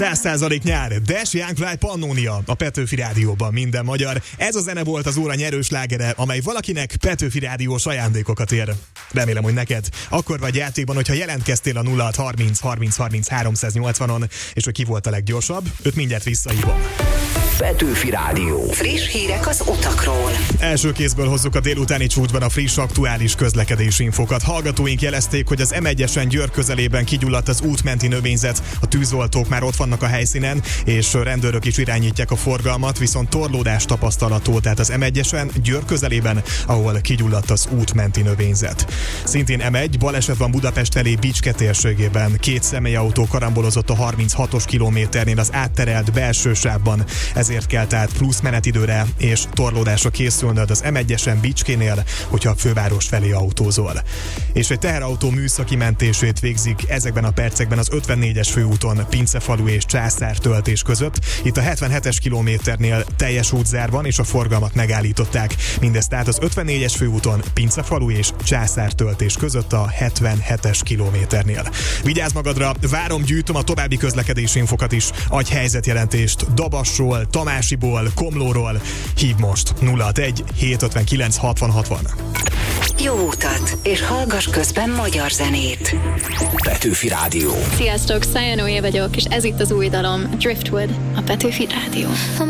100% nyár, Dash Young Fly Pannonia a Petőfi Rádióban minden magyar. Ez a zene volt az óra nyerős slágere, amely valakinek Petőfi Rádiós ajándékokat ér. Remélem, hogy neked. Akkor vagy játékban, hogyha jelentkeztél a 0630 30 30 380-on, és hogy ki volt a leggyorsabb, őt mindjárt visszahívom. Petőfi Rádió. Friss hírek az utakról. Első kézből hozzuk a délutáni csúcsban a friss, aktuális közlekedési infokat. Hallgatóink jelezték, hogy az M1-esen Győr közelében kigyulladt az útmenti növényzet. A tűzoltók már ott vannak a helyszínen, és rendőrök is irányítják a forgalmat, viszont torlódás tapasztalható, tehát az M1-esen Győr közelében, ahol kigyulladt az útmenti növényzet. Szintén M1, baleset van Budapest felé Bicske térségében. 2 személyautó karambolozott a 36-os kilométernél az átterelt belső sávban. Ezért kell tehát plusz menetidőre és torlódásra készülnöd az M1-esen Bicskénél, hogyha a főváros felé autózol. És egy teherautó műszaki mentését végzik ezekben a percekben az 54-es főúton Pincefalu és Császártöltés között. Itt a 77-es kilométernél teljes útzár van, és a forgalmat megállították. Mindezt tehát az 54-es főúton Pincefalu és Császártöltés között a 77-es kilométernél. Vigyázz magadra, várom, gyűjtöm a további közlekedési infokat is. Adj helyzetjelentést Dabasról, Tamásiból, Komlóról. Hív most 061 759 60 60. Jó utat, és hallgass közben magyar zenét. Petőfi Rádió. Sziasztok, Szája Noé vagyok, és ez itt az új dalom, Driftwood, a Petőfi Rádió.